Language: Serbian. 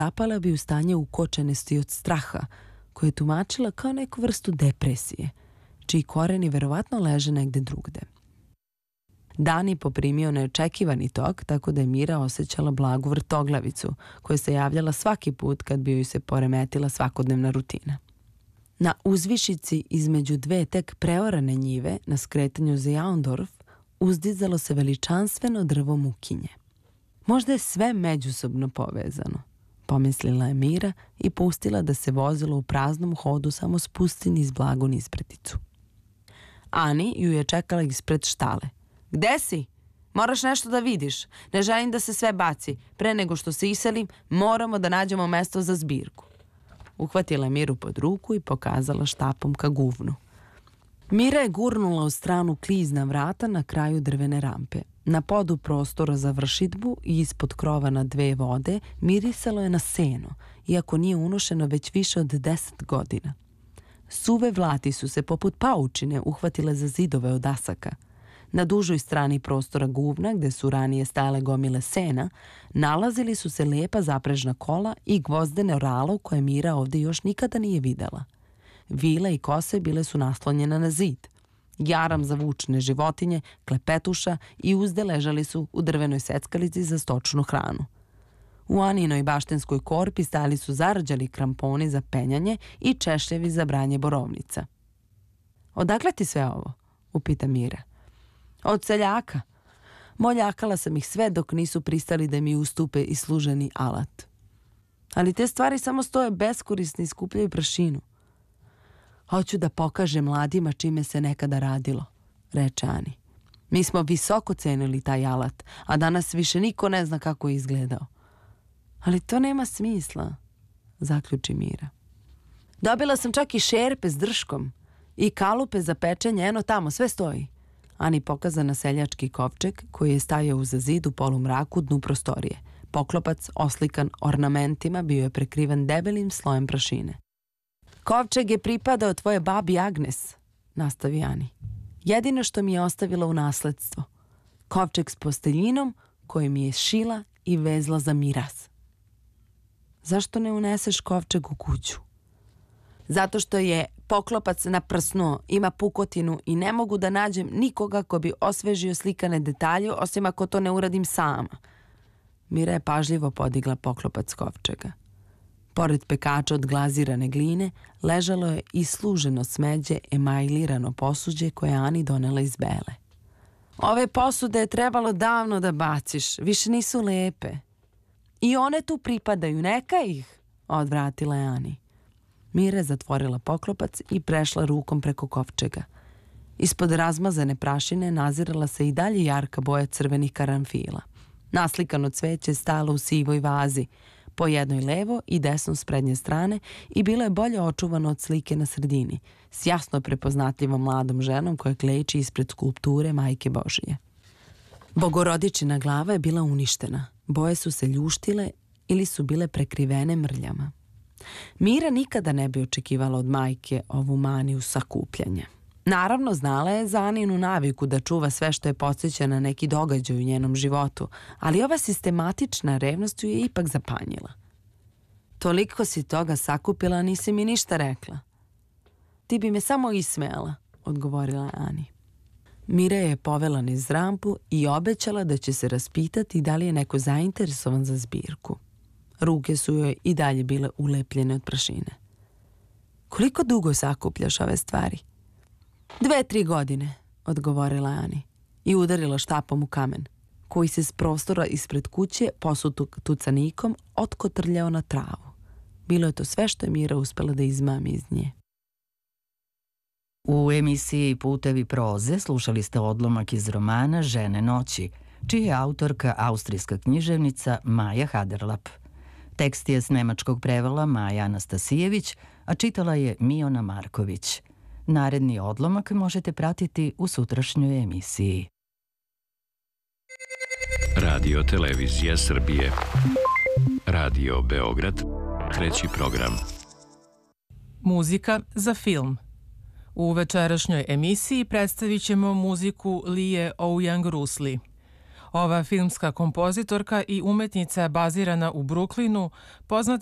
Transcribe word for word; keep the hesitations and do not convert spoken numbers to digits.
zapala bi u stanje ukočenosti od straha, koje je tumačila kao neku vrstu depresije, čiji koreni verovatno leže negde drugde. Dan je poprimio neočekivani tok, tako da je Mira osjećala blagu vrtoglavicu, koja se javljala svaki put kad bi joj se poremetila svakodnevna rutina. Na uzvišici između dve tek preorane njive na skretanju za Jaundorf uzdizalo se veličanstveno drvo mukinje. Možda je sve međusobno povezano, pomislila je Mira i pustila da se vozilo u praznom hodu samo spusti niz blagu nizbredicu. Ani ju je čekala ispred štale. Gde si? Moraš nešto da vidiš. Ne želim da se sve baci. Pre nego što se iselim, moramo da nađemo mesto za zbirku. Uhvatila je Miru pod ruku i pokazala štapom ka guvnu. Mira je gurnula u stranu klizna vrata na kraju drvene rampe. Na podu prostora za vršidbu i ispod krova na dve vode mirisalo je na seno, iako nije unošeno već više od deset godina. Suve vlati su se poput paučine uhvatile za zidove od asaka. Na dužoj strani prostora guvna, gde su ranije stajale gomile sena, nalazili su se lepa zaprežna kola i gvozdene oralo koje Mira ovdje još nikada nije videla. Vile i kose bile su naslonjene na zid. Jaram za vučne životinje, klepetuša i uzde ležali su u drvenoj seckalici za stočnu hranu. U Aninoj baštenskoj korpi stajali su zarđali kramponi za penjanje i češljevi za branje borovnica. Odakle ti sve ovo? Upita Mira. Od seljaka. Moljakala sam ih sve dok nisu pristali da mi ustupe i služeni alat. Ali te stvari samo stoje beskorisni i skupljaju prašinu. Hoću da pokažem mladima čime se nekada radilo, reče Ani. Mi smo visoko cenili taj alat, a danas više niko ne zna kako je izgledao. Ali to nema smisla, zaključi Mira. Dobila sam čak i šerpe s drškom i kalupe za pečenje, eno tamo, sve stoji. Ani pokaza na seljački kovčeg koji je stajao uza zid u polumraku u dnu prostorije. Poklopac, oslikan ornamentima, bio je prekriven debelim slojem prašine. Kovčeg je pripadao tvoje babi Agnes, nastavi Ani. Jedino što mi je ostavila u nasledstvo. Kovčeg s posteljinom koji mi je šila i vezla za miraz. Zašto ne uneseš kovčeg u kuću? Zato što je poklopac naprsnuo, ima pukotinu i ne mogu da nađem nikoga ko bi osvežio slikane detalje, osim ako to ne uradim sama. Mira je pažljivo podigla poklopac kovčega. Pored pekača od glazirane gline ležalo je isluženo smeđe emajlirano posuđe koje je Ani donela iz Bele. Ove posude je trebalo davno da baciš, više nisu lepe. I one tu pripadaju, neka ih, odvratila je Ani. Mira je zatvorila poklopac i prešla rukom preko kovčega. Ispod razmazane prašine nazirala se i dalje jarka boja crvenih karanfila. Naslikano cveće stalo u sivoj vazi, po jednoj levo i desno s prednje strane i bilo je bolje očuvano od slike na sredini, s jasno prepoznatljivom mladom ženom koja kleči ispred skulpture Majke Božije. Bogorodičina glava je bila uništena, boje su se ljuštile ili su bile prekrivene mrljama. Mira nikada ne bi očekivala od majke ovu maniju sakupljanja. Naravno, znala je za Aninu naviku da čuva sve što je podsjeća na neki događaj u njenom životu, ali ova sistematična revnost ju je ipak zapanjila. Toliko si toga sakupila, nisi mi ništa rekla. Ti bi me samo ismejala, odgovorila je Ani. Mira je povela niz rampu i obećala da će se raspitati da li je neko zainteresovan za zbirku. Ruke su joj i dalje bile ulepljene od prašine. Koliko dugo sakupljaš ove stvari? Dve, tri godine, odgovorila Ani i udarila štapom u kamen, koji se s prostora ispred kuće posutog tucanikom otkotrljao na travu. Bilo je to sve što je Mira uspela da izmami iz nje. U emisiji Putevi proze slušali ste odlomak iz romana Žene noći, čija je autorka austrijska književnica Maja Haderlap. Tekst je s nemačkog prevela Maja Anastasijević, a čitala je Miona Marković. Naredni odlomak možete pratiti u sutrašnjoj emisiji. Radio Televizija Srbije. Radio Beograd. Treći program. Muzika za film. U večerašnjoj emisiji predstavit ćemo muziku Lie Ouyang Rusli. Ova filmska kompozitorka i umetnica bazirana u Bruklinu, poznata